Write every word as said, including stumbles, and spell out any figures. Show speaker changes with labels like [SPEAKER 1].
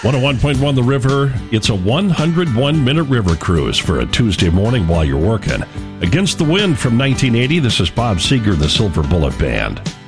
[SPEAKER 1] one oh one point one The River. It's a one hundred one minute river cruise for a Tuesday morning while you're working. Against the Wind from nineteen eighty, this is Bob Seger, the Silver Bullet Band.